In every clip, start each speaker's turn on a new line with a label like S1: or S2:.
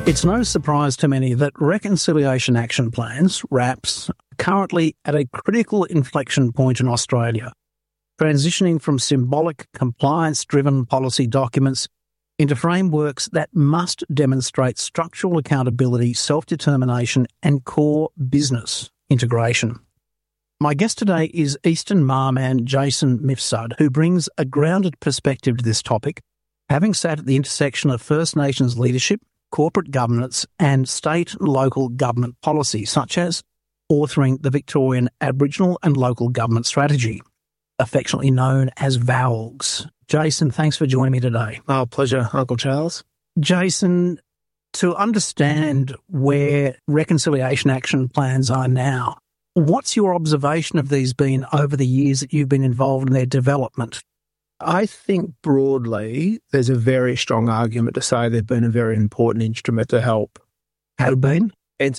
S1: It's no surprise to many that Reconciliation Action Plans, RAPs, are currently at a critical inflection point in Australia, transitioning from symbolic, compliance-driven policy documents into frameworks that must demonstrate structural accountability, self-determination and core business integration. My guest today is Eastern Marman Jason Mifsud, who brings a grounded perspective to this topic, having sat at the intersection of First Nations leadership, corporate governance and state and local government policy, such as authoring the Victorian Aboriginal and Local Government Strategy, affectionately known as VALGS. Jason, thanks for joining me today.
S2: Oh, pleasure, Uncle Charles.
S1: Jason, to understand where Reconciliation Action Plans are now, what's your observation of these been over the years that you've been involved in their development?
S2: I think broadly there's a very strong argument to say they've been a very important instrument to help.
S1: Have been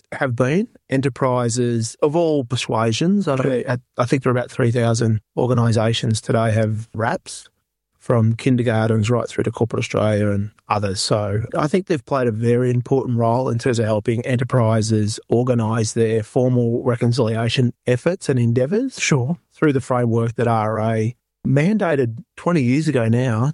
S2: enterprises of all persuasions. I think there are about 3,000 organisations today have RAPs, from kindergartens right through to Corporate Australia and others. So I think they've played a very important role in terms of helping enterprises organise their formal reconciliation efforts and endeavours.
S1: Sure.
S2: Through the framework that RA mandated 20 years ago now,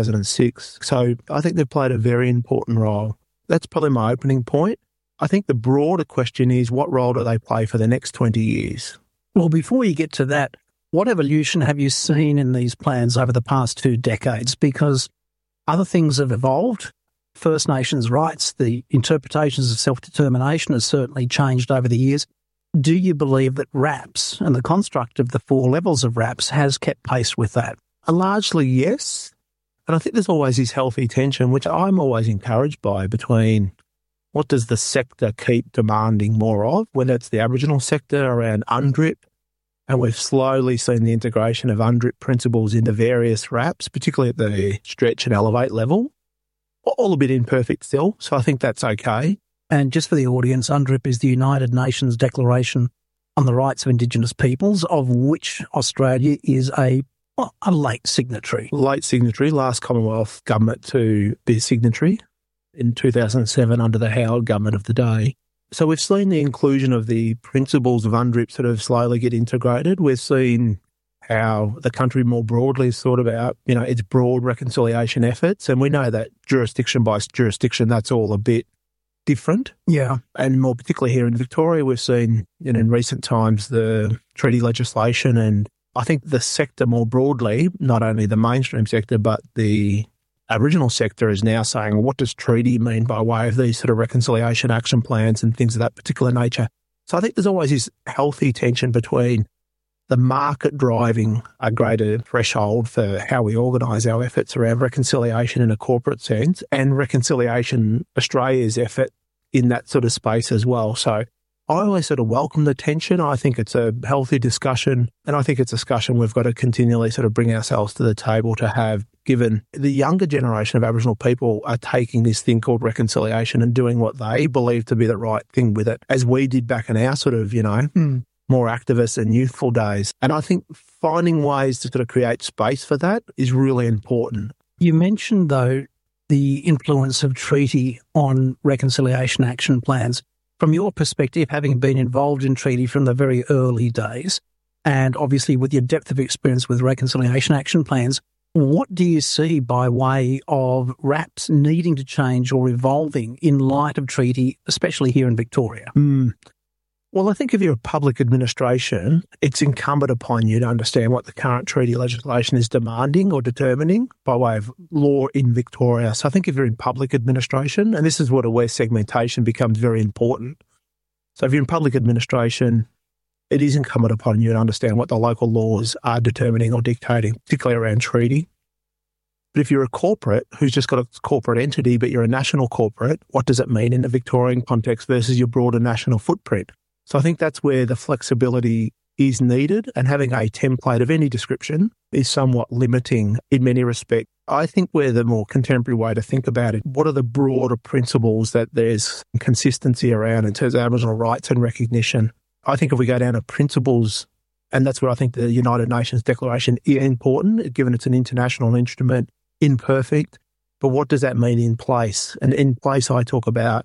S2: 2006. So I think they've played a very important role. That's probably my opening point. I think the broader question is, what role do they play for the next 20 years?
S1: Well, before you get to that, what evolution have you seen in these plans over the past 2 decades? Because other things have evolved. First Nations rights, the interpretations of self-determination has certainly changed over the years. Do you believe that RAPs and the construct of the 4 levels of RAPs has kept pace with that?
S2: Largely, yes. And I think there's always this healthy tension, which I'm always encouraged by, between what does the sector keep demanding more of, whether it's the Aboriginal sector around UNDRIP, and we've slowly seen the integration of UNDRIP principles into various RAPs, particularly at the stretch and elevate level, all a bit imperfect still, so I think that's okay.
S1: And just for the audience, UNDRIP is the United Nations Declaration on the Rights of Indigenous Peoples, of which Australia is a late signatory.
S2: Last Commonwealth government to be a signatory in 2007 under the Howard government of the day. So we've seen the inclusion of the principles of UNDRIP sort of slowly get integrated. We've seen how the country more broadly has thought about, its broad reconciliation efforts. And we know that jurisdiction by jurisdiction, that's all a bit different.
S1: Yeah.
S2: And more particularly here in Victoria, we've seen, in recent times, the treaty legislation. And I think the sector more broadly, not only the mainstream sector, but the Aboriginal sector is now saying, well, what does treaty mean by way of these sort of reconciliation action plans and things of that particular nature? So I think there's always this healthy tension between the market driving a greater threshold for how we organise our efforts around reconciliation in a corporate sense, and Reconciliation Australia's effort in that sort of space as well. So I always sort of welcome the tension. I think it's a healthy discussion, and I think it's a discussion we've got to continually sort of bring ourselves to the table to have, given the younger generation of Aboriginal people are taking this thing called reconciliation and doing what they believe to be the right thing with it, as we did back in our sort of, more activist and youthful days. And I think finding ways to sort of create space for that is really important.
S1: You mentioned, though, the influence of treaty on reconciliation action plans. From your perspective, having been involved in treaty from the very early days, and obviously with your depth of experience with reconciliation action plans, what do you see by way of RAPs needing to change or evolving in light of treaty, especially here in Victoria?
S2: Well, I think if you're a public administration, it's incumbent upon you to understand what the current treaty legislation is demanding or determining by way of law in Victoria. So I think if you're in public administration, and this is where segmentation becomes very important. So if you're in public administration, it is incumbent upon you to understand what the local laws are determining or dictating, particularly around treaty. But if you're a corporate who's just got a corporate entity, but you're a national corporate, what does it mean in the Victorian context versus your broader national footprint? So I think that's where the flexibility is needed, and having a template of any description is somewhat limiting in many respects. I think we're the more contemporary way to think about it. What are the broader principles that there's consistency around in terms of Aboriginal rights and recognition? I think if we go down to principles, and that's where I think the United Nations Declaration is important, given it's an international instrument, imperfect, but what does that mean in place? And in place, I talk about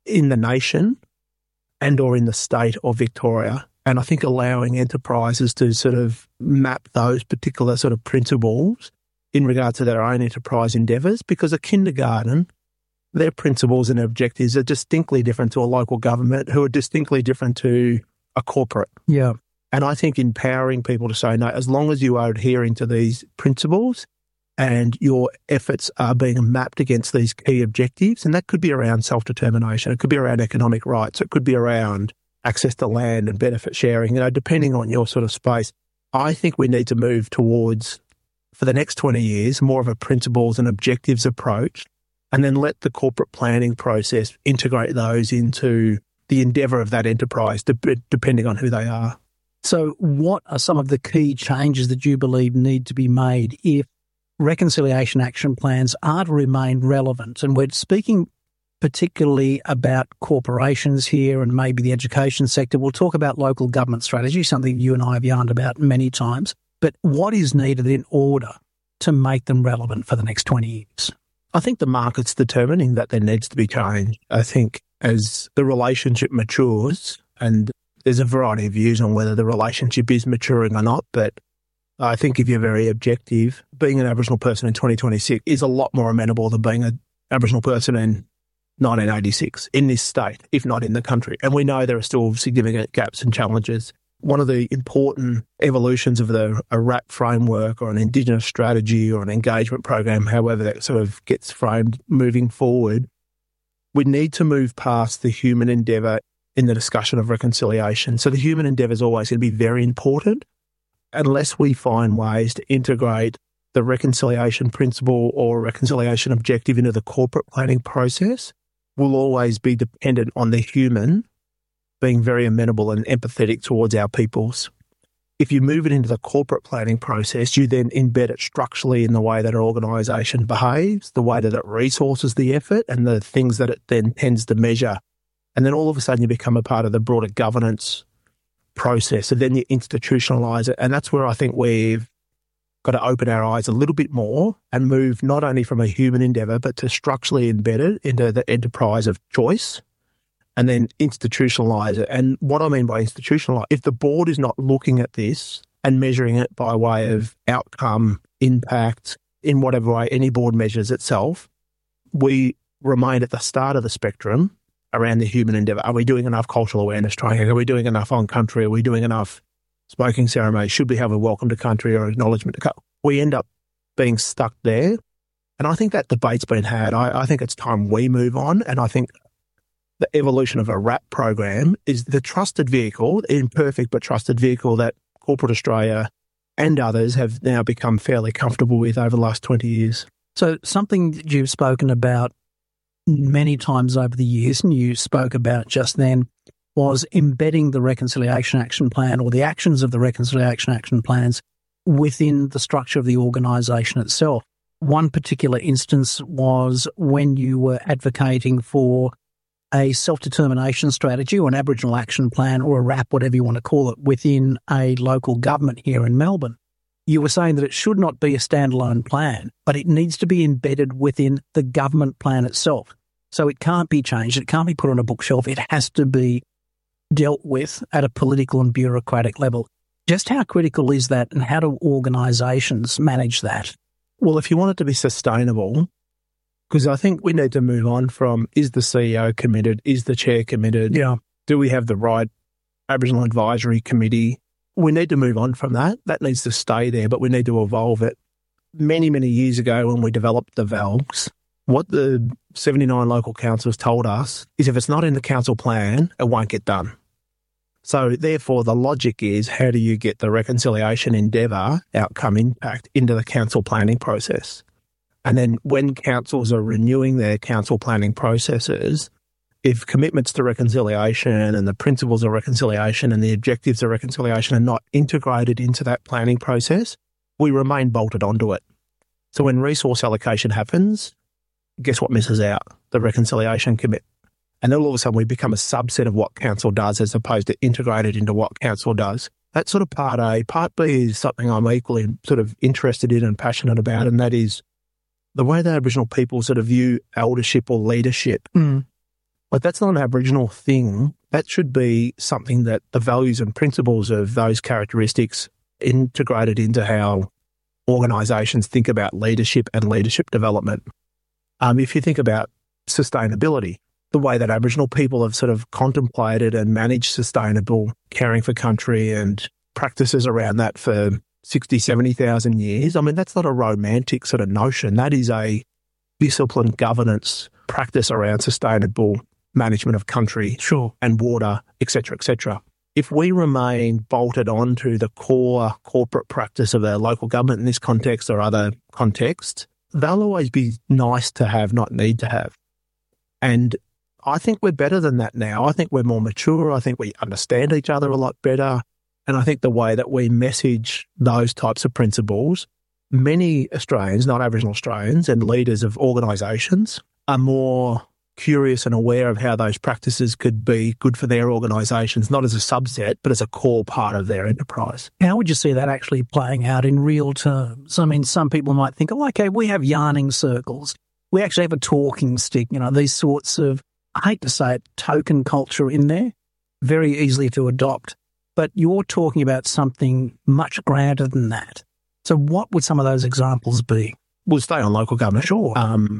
S2: in the nation and or in the state of Victoria. And I think allowing enterprises to sort of map those particular sort of principles in regard to their own enterprise endeavours, because a kindergarten, their principles and objectives are distinctly different to a local government, who are distinctly different to a corporate.
S1: Yeah.
S2: And I think empowering people to say, no, as long as you are adhering to these principles and your efforts are being mapped against these key objectives, and that could be around self-determination, it could be around economic rights, it could be around access to land and benefit sharing, depending on your sort of space. I think we need to move towards, for the next 20 years, more of a principles and objectives approach, and then let the corporate planning process integrate those into the endeavour of that enterprise, depending on who they are.
S1: So what are some of the key changes that you believe need to be made if reconciliation action plans are to remain relevant? And we're speaking particularly about corporations here and maybe the education sector. We'll talk about local government strategy, something you and I have yarned about many times. But what is needed in order to make them relevant for the next 20 years?
S2: I think the market's determining that there needs to be change. I think as the relationship matures, and there's a variety of views on whether the relationship is maturing or not, but I think if you're very objective, being an Aboriginal person in 2026 is a lot more amenable than being an Aboriginal person in 1986 in this state, if not in the country. And we know there are still significant gaps and challenges. One of the important evolutions of a RAP framework or an Indigenous strategy or an engagement program, however that sort of gets framed moving forward, we need to move past the human endeavour in the discussion of reconciliation. So the human endeavour is always going to be very important unless we find ways to integrate the reconciliation principle or reconciliation objective into the corporate planning process. We'll always be dependent on the human being very amenable and empathetic towards our peoples. If you move it into the corporate planning process, you then embed it structurally in the way that an organisation behaves, the way that it resources the effort and the things that it then tends to measure. And then all of a sudden you become a part of the broader governance process. And then you institutionalise it. And that's where I think we've got to open our eyes a little bit more and move not only from a human endeavour, but to structurally embed it into the enterprise of choice and then institutionalise it. And what I mean by institutionalise, if the board is not looking at this and measuring it by way of outcome, impact, in whatever way any board measures itself, we remain at the start of the spectrum around the human endeavour. Are we doing enough cultural awareness training? Are we doing enough on country? Are we doing enough smoking ceremony? Should we have a welcome to country or acknowledgement to country? We end up being stuck there. And I think that debate's been had. I think it's time we move on. And I think the evolution of a RAP program is the trusted vehicle, imperfect but trusted vehicle that corporate Australia and others have now become fairly comfortable with over the last 20 years.
S1: So something that you've spoken about many times over the years, and you spoke about just then, was embedding the Reconciliation Action Plan or the actions of the Reconciliation Action Plans within the structure of the organisation itself. One particular instance was when you were advocating for a self-determination strategy or an Aboriginal action plan or a RAP, whatever you want to call it, within a local government here in Melbourne. You were saying that it should not be a standalone plan, but it needs to be embedded within the government plan itself. So it can't be changed. It can't be put on a bookshelf. It has to be dealt with at a political and bureaucratic level. Just how critical is that, and how do organisations manage that?
S2: Well, if you want it to be sustainable, because I think we need to move on from, is the CEO committed? Is the chair committed?
S1: Yeah.
S2: Do we have the right Aboriginal Advisory Committee? We need to move on from that. That needs to stay there, but we need to evolve it. Many, many years ago when we developed the VALCs, what the 79 local councils told us is if it's not in the council plan, it won't get done. So therefore, the logic is, how do you get the reconciliation endeavour outcome impact into the council planning process? And then when councils are renewing their council planning processes, if commitments to reconciliation and the principles of reconciliation and the objectives of reconciliation are not integrated into that planning process, we remain bolted onto it. So when resource allocation happens, guess what misses out? The reconciliation commitment. And then all of a sudden we become a subset of what council does as opposed to integrated into what council does. That's sort of part A. Part B is something I'm equally sort of interested in and passionate about, and that is the way the Aboriginal people sort of view eldership or leadership. But that's not an Aboriginal thing. That should be something that the values and principles of those characteristics integrated into how organisations think about leadership and leadership development. If you think about sustainability, the way that Aboriginal people have sort of contemplated and managed sustainable caring for country and practices around that for 60, 70,000 years, I mean, that's not a romantic sort of notion. That is a disciplined governance practice around sustainable management of country and water, et cetera, et cetera. If we remain bolted on to the core corporate practice of our local government in this context or other contexts, they'll always be nice to have, not need to have. And I think we're better than that now. I think we're more mature. I think we understand each other a lot better. And I think the way that we message those types of principles, many Australians, not Aboriginal Australians, and leaders of organisations are more curious and aware of how those practices could be good for their organisations, not as a subset, but as a core part of their enterprise.
S1: How would you see that actually playing out in real terms? I mean, some people might think, oh, okay, we have yarning circles. We actually have a talking stick, these sorts of, I hate to say it, token culture in there, very easily to adopt. But you're talking about something much grander than that. So what would some of those examples be?
S2: We'll stay on local government.
S1: Sure.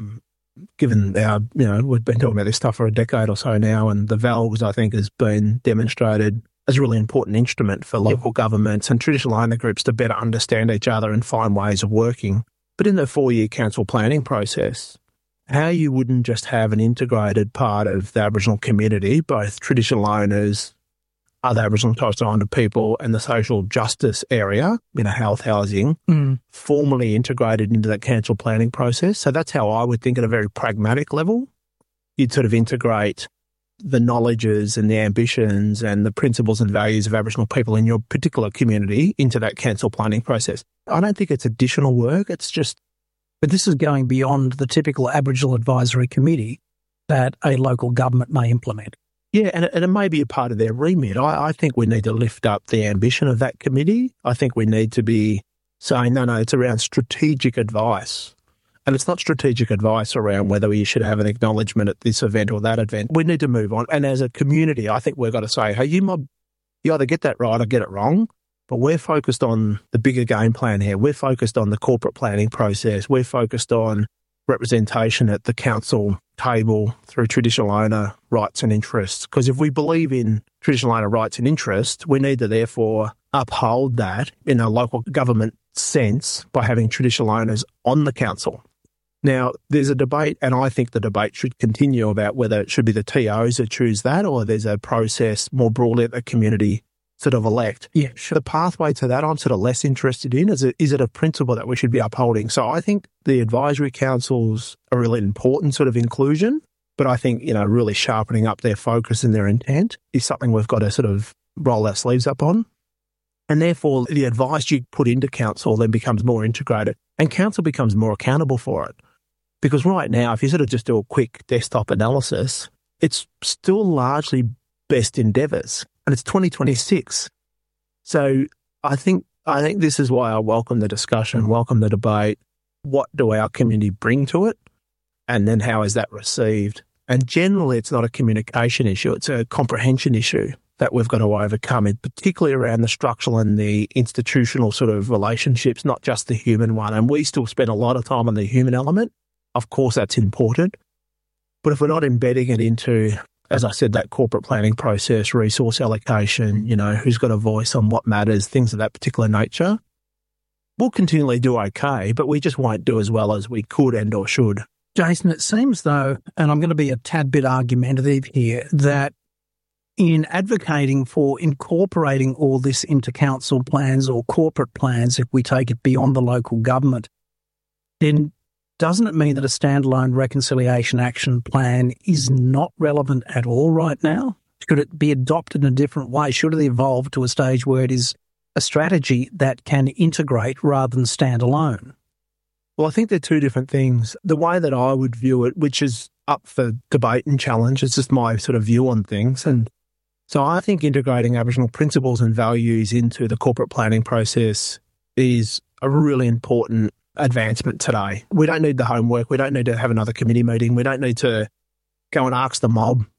S2: Given our, we've been talking about this stuff for a decade or so now, and the VALGs, I think, has been demonstrated as a really important instrument for local governments and traditional owner groups to better understand each other and find ways of working. But in the 4-year council planning process, how you wouldn't just have an integrated part of the Aboriginal community, both traditional owners, other Aboriginal and Torres Strait Islander people, and the social justice area, health, housing, formally integrated into that council planning process. So that's how I would think at a very pragmatic level. You'd sort of integrate the knowledges and the ambitions and the principles and values of Aboriginal people in your particular community into that council planning process. I don't think it's additional work. It's just...
S1: But this is going beyond the typical Aboriginal advisory committee that a local government may implement.
S2: Yeah, and it may be a part of their remit. I think we need to lift up the ambition of that committee. I think we need to be saying, no, it's around strategic advice. And it's not strategic advice around whether we should have an acknowledgement at this event or that event. We need to move on. And as a community, I think we've got to say, hey, you either get that right or get it wrong, but we're focused on the bigger game plan here. We're focused on the corporate planning process. We're focused on representation at the council table through traditional owner rights and interests. Because if we believe in traditional owner rights and interests, we need to therefore uphold that in a local government sense by having traditional owners on the council. Now, there's a debate, and I think the debate should continue about whether it should be the TOs that choose that or there's a process more broadly at the community sort of elect.
S1: Yeah, sure.
S2: The pathway to that I'm sort of less interested in. Is it a principle that we should be upholding? So I think the advisory councils are really important sort of inclusion, but I think, really sharpening up their focus and their intent is something we've got to sort of roll our sleeves up on. And therefore, the advice you put into council then becomes more integrated and council becomes more accountable for it. Because right now, if you sort of just do a quick desktop analysis, it's still largely best endeavours. And it's 2026. So I think this is why I welcome the discussion, welcome the debate. What do our community bring to it? And then how is that received? And generally, it's not a communication issue. It's a comprehension issue that we've got to overcome, and particularly around the structural and the institutional sort of relationships, not just the human one. And we still spend a lot of time on the human element. Of course, that's important. But if we're not embedding it into, as I said, that corporate planning process, resource allocation, who's got a voice on what matters, things of that particular nature, we'll continually do okay, but we just won't do as well as we could and or should.
S1: Jason, it seems though, and I'm going to be a tad bit argumentative here, that in advocating for incorporating all this into council plans or corporate plans, if we take it beyond the local government, then doesn't it mean that a standalone reconciliation action plan is not relevant at all right now? Should it be adopted in a different way? Should it evolve to a stage where it is a strategy that can integrate rather than stand alone?
S2: Well, I think they're two different things. The way that I would view it, which is up for debate and challenge, it's just my sort of view on things. And so I think integrating Aboriginal principles and values into the corporate planning process is a really important advancement today. We don't need the homework. We don't need to have another committee meeting. We don't need to go and ask the mob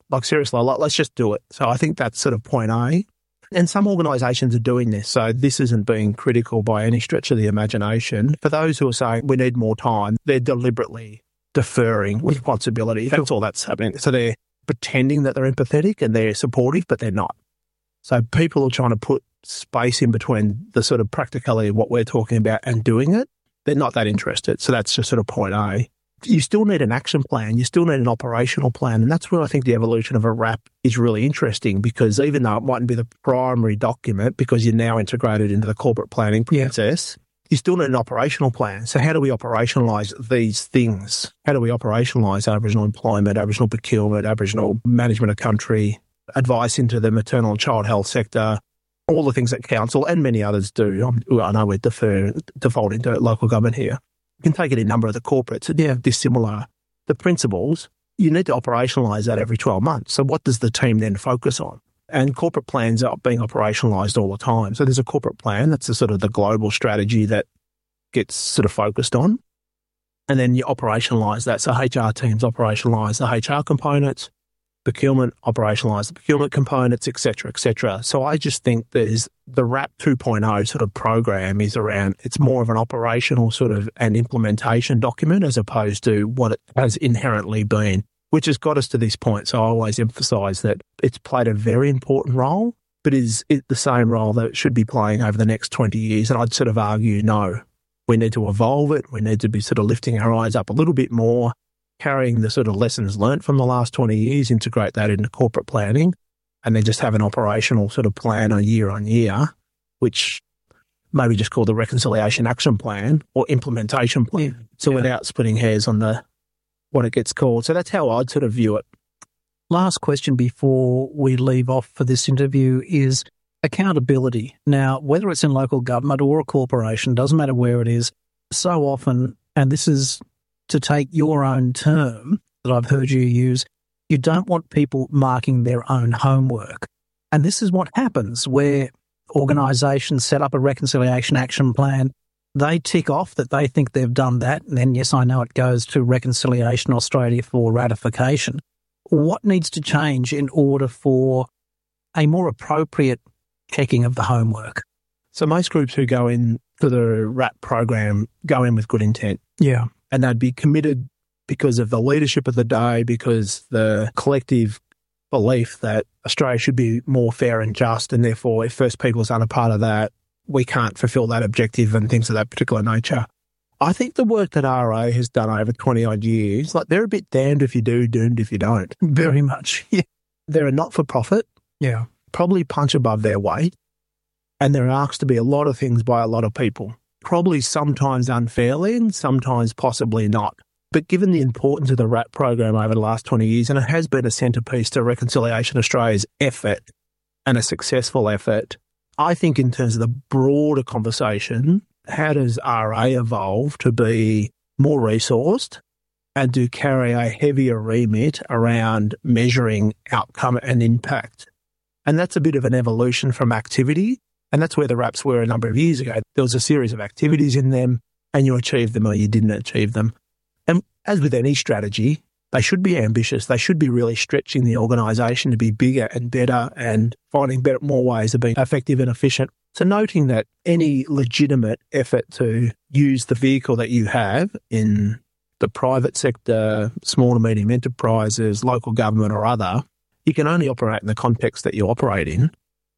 S2: Like seriously, let's just do it. So I think that's sort of point A. And some organisations are doing this. So this isn't being critical by any stretch of the imagination. For those who are saying we need more time, they're deliberately deferring responsibility. That's all that's happening. So they're pretending that they're empathetic and they're supportive, but they're not. So people are trying to put space in between the sort of practicality of what we're talking about and doing it. They're not that interested. So that's just sort of point A. You still need an action plan. You still need an operational plan. And that's where I think the evolution of a RAP is really interesting, because even though it mightn't be the primary document because you're now integrated into the corporate planning process, you still need an operational plan. So how do we operationalise these things? How do we operationalise Aboriginal employment, Aboriginal procurement, Aboriginal management of country, advice into the maternal and child health sector, all the things that council and many others do? I know we're defaulting to local government here. You can take it in a number of the corporates. They're dissimilar. The principles, you need to operationalise that every 12 months. So what does the team then focus on? And corporate plans are being operationalised all the time. So there's a corporate plan. That's the sort of the global strategy that gets sort of focused on. And then you operationalise that. So HR teams operationalise the HR components, procurement operationalise the procurement components, et cetera, et cetera. So I just think there's the RAP 2.0 sort of program is around, it's more of an operational sort of an implementation document as opposed to what it has inherently been, which has got us to this point. So I always emphasise that it's played a very important role, but is it the same role that it should be playing over the next 20 years? And I'd sort of argue, no, we need to evolve it. We need to be sort of lifting our eyes up a little bit more, carrying the sort of lessons learnt from the last 20 years, integrate that into corporate planning, and then just have an operational sort of plan on year, which maybe just called the Reconciliation Action Plan or Implementation Plan. Yeah. So without splitting hairs on what it gets called. So that's how I'd sort of view it.
S1: Last question before we leave off for this interview is accountability. Now, whether it's in local government or a corporation, doesn't matter where it is, so often, and this is to take your own term that I've heard you use, you don't want people marking their own homework. And this is what happens where organisations set up a reconciliation action plan. They tick off that they think they've done that. And then, yes, I know it goes to Reconciliation Australia for ratification. What needs to change in order for a more appropriate checking of the homework?
S2: So most groups who go in for the RAP program go in with good intent.
S1: Yeah.
S2: And they'd be committed because of the leadership of the day, because the collective belief that Australia should be more fair and just, and therefore if First Peoples aren't a part of that, we can't fulfil that objective and things of that particular nature. I think the work that RA has done over 20-odd years, like they're a bit damned if you do, doomed if you don't.
S1: Very much.
S2: Yeah. They're a not-for-profit.
S1: Yeah.
S2: Probably punch above their weight. And they're asked to be a lot of things by a lot of people. Probably sometimes unfairly and sometimes possibly not. But given the importance of the RAP program over the last 20 years, and it has been a centrepiece to Reconciliation Australia's effort and a successful effort, I think in terms of the broader conversation, how does RA evolve to be more resourced and to carry a heavier remit around measuring outcome and impact? And that's a bit of an evolution from activity. And that's where the RAPs were a number of years ago. There was a series of activities in them and you achieved them or you didn't achieve them. And as with any strategy, they should be ambitious. They should be really stretching the organisation to be bigger and better and finding more ways of being effective and efficient. So noting that any legitimate effort to use the vehicle that you have in the private sector, small to medium enterprises, local government or other, you can only operate in the context that you operate in.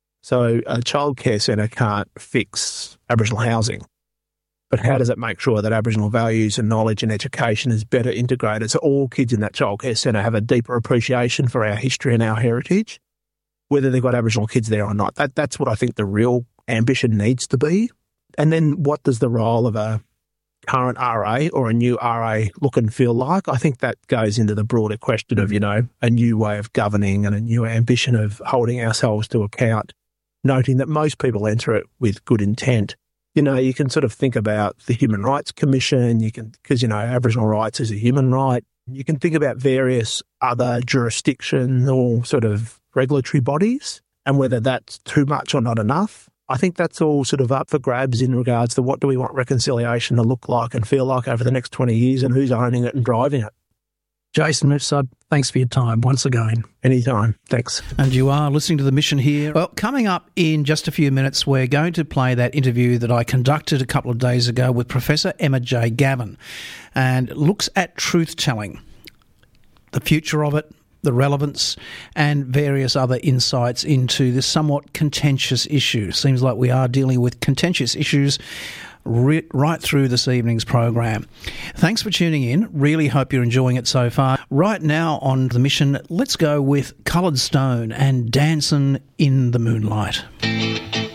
S2: So a childcare centre can't fix Aboriginal housing. But how does it make sure that Aboriginal values and knowledge and education is better integrated so all kids in that childcare centre have a deeper appreciation for our history and our heritage, whether they've got Aboriginal kids there or not? That's what I think the real ambition needs to be. And then what does the role of a current RA or a new RA look and feel like? I think that goes into the broader question of, a new way of governing and a new ambition of holding ourselves to account, noting that most people enter it with good intent. You can sort of think about the Human Rights Commission, because Aboriginal rights is a human right. You can think about various other jurisdictions or sort of regulatory bodies and whether that's too much or not enough. I think that's all sort of up for grabs in regards to what do we want reconciliation to look like and feel like over the next 20 years and who's owning it and driving it.
S1: Jason Mifsud, thanks for your time once again.
S2: Anytime. Thanks.
S3: And you are listening to The Mission here. Well, coming up in just a few minutes, we're going to play that interview that I conducted a couple of days ago with Professor Emma J. Gavin, and looks at truth-telling, the future of it, the relevance, and various other insights into this somewhat contentious issue. Seems like we are dealing with contentious issues right through this evening's program. Thanks for tuning in. Really hope you're enjoying it so far. Right now on The Mission, let's go with Coloured Stone and Dancin' in the Moonlight.